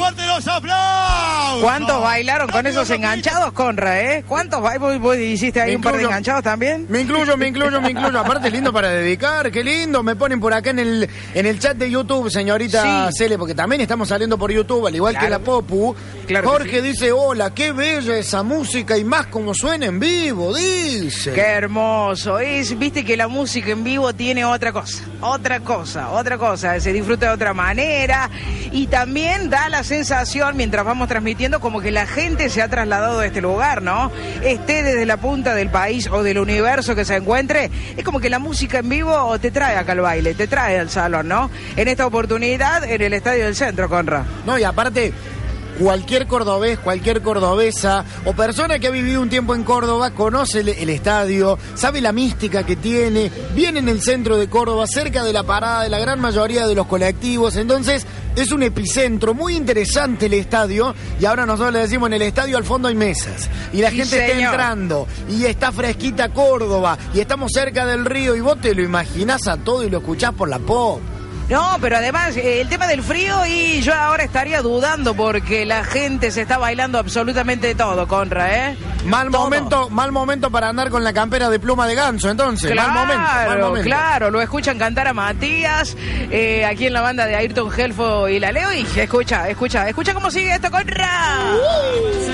fuerte los aplausos! ¿Cuántos bailaron con esos enganchados, Conra, ¿Cuántos vos hiciste ahí un par de enganchados también? Me incluyo. Aparte es lindo para dedicar, qué lindo. Me ponen por acá en el chat de YouTube, señorita Cele, porque también estamos saliendo por YouTube, al igual que la Popu. Claro. Jorge dice, hola, qué bella esa música y más como suena en vivo, dice. Qué hermoso. Viste que la música en vivo tiene otra cosa. Se disfruta de otra manera y también da la sensación, mientras vamos transmitiendo, como que la gente se ha trasladado a este lugar, ¿no? Esté desde la punta del país o del universo que se encuentre, es como que la música en vivo te trae acá al baile, te trae al salón, ¿no? En esta oportunidad, en el Estadio del Centro, Conra. No, y aparte, cualquier cordobés, cualquier cordobesa o persona que ha vivido un tiempo en Córdoba conoce el estadio, sabe la mística que tiene, viene en el centro de Córdoba, cerca de la parada de la gran mayoría de los colectivos, entonces es un epicentro muy interesante el estadio. Y ahora nosotros le decimos, en el estadio al fondo hay mesas y la gente está entrando y está fresquita Córdoba y estamos cerca del río y vos te lo imaginás a todo y lo escuchás por la pop. No, pero además el tema del frío, y yo ahora estaría dudando porque la gente se está bailando absolutamente todo, Conra, Mal momento para andar con la campera de pluma de ganso, entonces. Claro, mal momento. Claro, lo escuchan cantar a Matías, aquí en la banda de Ayrton Helfo y la Leo, y escucha cómo sigue esto, Conra.